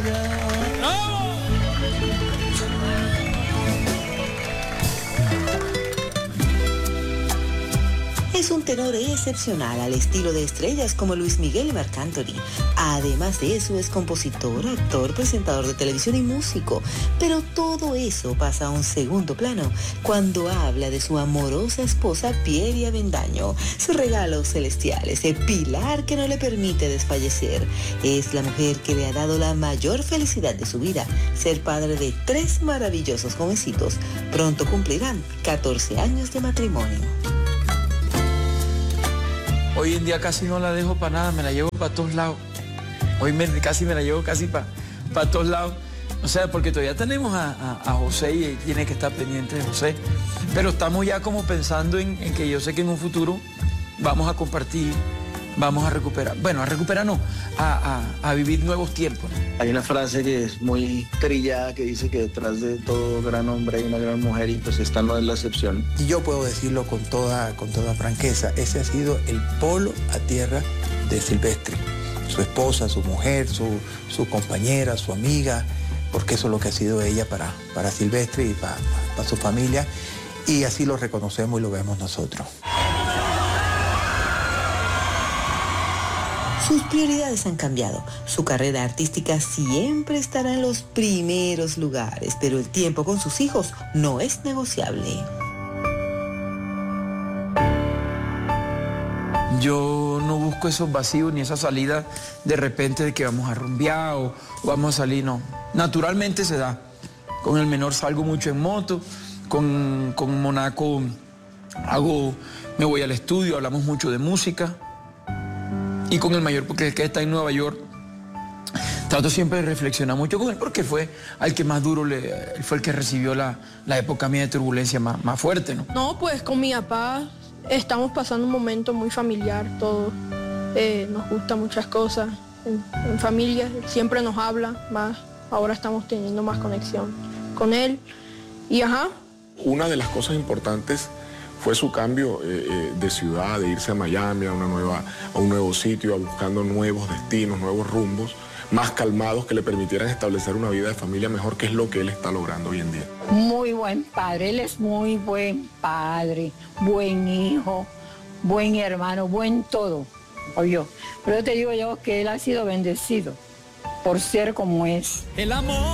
Es un tenor excepcional al estilo de estrellas como Luis Miguel y Marc Anthony. Además de eso, es compositor, actor, presentador de televisión y músico. Pero todo eso pasa a un segundo plano cuando habla de su amorosa esposa Pieria Avendaño, su regalo celestial, ese pilar que no le permite desfallecer. Es la mujer que le ha dado la mayor felicidad de su vida, ser padre de 3 maravillosos jovencitos. Pronto cumplirán 14 años de matrimonio. Hoy en día casi no la dejo para nada, me la llevo para todos lados. Casi me la llevo para todos lados. O sea, porque todavía tenemos a José y tiene que estar pendiente de José. Pero estamos ya como pensando en que yo sé que en un futuro vamos a compartir, vamos a recuperar. Bueno, a recuperar no, a vivir nuevos tiempos, ¿no? Hay una frase que es muy trillada que dice que detrás de todo gran hombre hay una gran mujer y pues esta no es la excepción. Y yo puedo decirlo con toda franqueza, ese ha sido el polo a tierra de Silvestre. Su esposa, su mujer, su compañera, su amiga, porque eso es lo que ha sido ella para Silvestre y para su familia. Y así lo reconocemos y lo vemos nosotros. Sus prioridades han cambiado. Su carrera artística siempre estará en los primeros lugares, pero el tiempo con sus hijos no es negociable. Yo no busco esos vacíos ni esa salida de repente de que vamos a rumbear o vamos a salir, no. Naturalmente se da. Con el menor salgo mucho en moto, con Monaco me voy al estudio, hablamos mucho de música. Y con el mayor, porque el que está en Nueva York, trato siempre de reflexionar mucho con él, porque fue al que más duro, fue el que recibió la época mía de turbulencia más fuerte, ¿no? No, pues con mi papá estamos pasando un momento muy familiar, todos. Nos gustan muchas cosas. En familia siempre nos habla más. Ahora estamos teniendo más conexión con él. Y Una de las cosas importantes fue su cambio de ciudad, de irse a Miami, a un nuevo sitio, buscando nuevos destinos, nuevos rumbos, más calmados que le permitieran establecer una vida de familia mejor, que es lo que él está logrando hoy en día. Muy buen padre, él es muy buen padre, buen hijo, buen hermano, buen todo, oye. Pero yo te digo yo que él ha sido bendecido por ser como es. El amor.